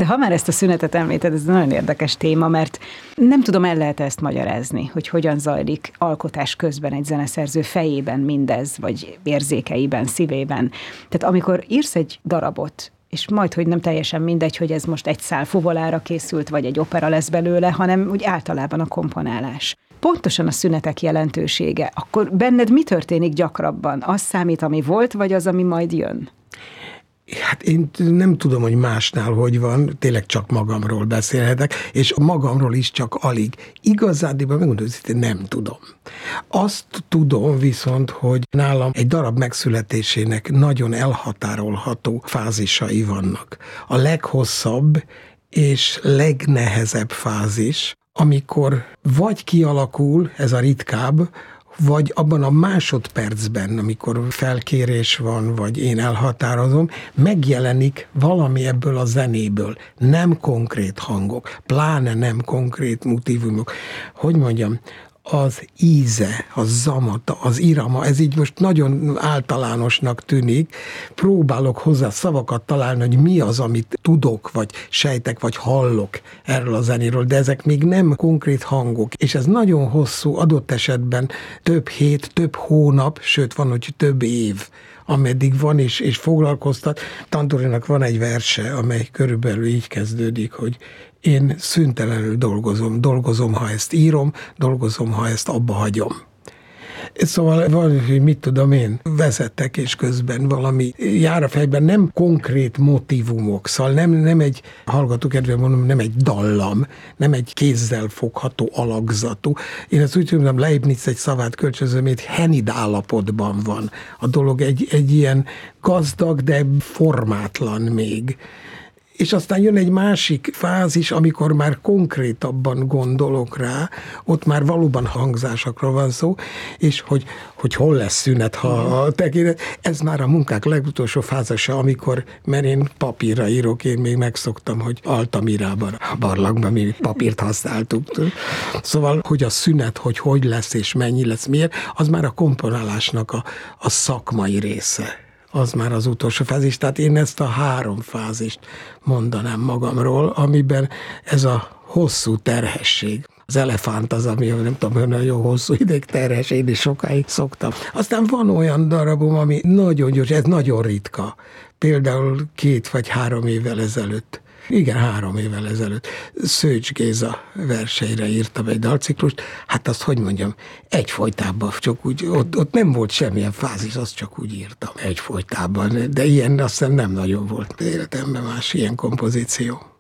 De ha már ezt a szünetet említed, ez nagyon érdekes téma, mert nem tudom, el lehet ezt magyarázni, hogy hogyan zajlik alkotás közben egy zeneszerző fejében mindez, vagy érzékeiben, szívében. Tehát amikor írsz egy darabot, és majdhogy nem teljesen mindegy, hogy ez most egy szál fuvolára készült, vagy egy opera lesz belőle, hanem úgy általában a komponálás. Pontosan a szünetek jelentősége. Akkor benned mi történik gyakrabban? Az számít, ami volt, vagy az, ami majd jön? Hát én nem tudom, hogy másnál hogy van, tényleg csak magamról beszélhetek, és magamról is csak alig. Igazándiban megmondom, hogy nem tudom. Azt tudom viszont, hogy nálam egy darab megszületésének nagyon elhatárolható fázisai vannak. A leghosszabb és legnehezebb fázis, amikor vagy kialakul, ez a ritkább, vagy abban a másodpercben, amikor felkérés van, vagy én elhatározom, megjelenik valami ebből a zenéből. Nem konkrét hangok, pláne nem konkrét motívumok. Hogy mondjam, az íze, a zamata, az irama, ez így most nagyon általánosnak tűnik. Próbálok hozzá szavakat találni, hogy mi az, amit tudok, vagy sejtek, vagy hallok erről a zenéről, de ezek még nem konkrét hangok. És ez nagyon hosszú, adott esetben több hét, több hónap, sőt van, hogy több év, ameddig van és foglalkoztat. Tanturinak van egy verse, amely körülbelül így kezdődik, hogy én szüntelenül dolgozom, ha ezt írom, dolgozom, ha ezt abba hagyom. Szóval van, hogy mit tudom én, vezetek, és közben valami jár a fejben, nem konkrét motívumok, szóval nem egy, hallgatókedvűen mondom, nem egy dallam, nem egy kézzel fogható alakzatú. Én ezt úgy tudom, Leibniz egy szavát kölcsönzöm, henid állapotban van. A dolog egy ilyen gazdag, de formátlan még. És aztán jön egy másik fázis, amikor már konkrétabban gondolok rá, ott már valóban hangzásokról van szó, és hogy hol lesz szünet, ha a tekintet. Ez már a munkák legutolsó fázisa, amikor, mert én papírra írok, én még megszoktam, hogy Altamirában, a barlangban mi papírt használtuk. Szóval, hogy a szünet, hogy lesz és mennyi lesz, miért, az már a komponálásnak a szakmai része. Az már az utolsó fázis. Tehát én ezt a 3 fázist mondanám magamról, amiben ez a hosszú terhesség. Az elefánt az, ami nem tudom, nagyon hosszú ideig terhes, én is sokáig szoktam. Aztán van olyan darabom, ami nagyon gyors, ez nagyon ritka. Például 2 vagy 3 évvel ezelőtt. Igen, 3 évvel ezelőtt Szőcs Géza verseire írtam egy dalciklust, hát azt, hogy mondjam, egyfolytában, csak úgy, ott nem volt semmilyen fázis, azt csak úgy írtam egyfolytában, de ilyen azt hiszem nem nagyon volt életemben más ilyen kompozíció.